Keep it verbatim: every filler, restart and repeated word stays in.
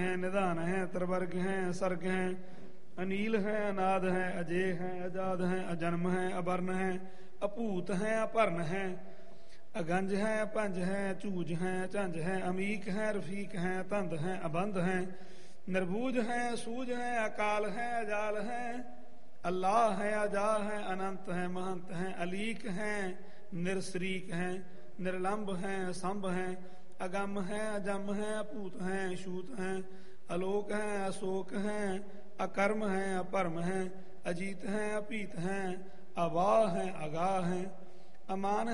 हैं, निधान हैं, त्रिवर्ग हैं, सर्ग हैं, अनील हैं, अनाद हैं, अजेय हैं, अजाद हैं, अजन्म हैं, अवर्ण हैं, अपूत हैं, अपर्ण हैं, अगंज हैं, अपंज हैं, चूज हैं, चंज हैं, अमीक हैं, रफीक हैं, तंद हैं, अबंध हैं, निर्बूज हैं, सूज हैं, अकाल हैं, अजाल हैं, अल्लाह हैं, अजा हैं, अनंत हैं, महंत हैं, अलीक हैं, निरसरीक हैं, निर्लंब हैं, संभ हैं, अगम हैं, अजम हैं, अपूत हैं, शूत हैं, अलोक हैं, अशोक हैं, अकर्म हैं, अपरम हैं, अजीत हैं, अपीत हैं, अवाह हैं, अगाह हैं, अमान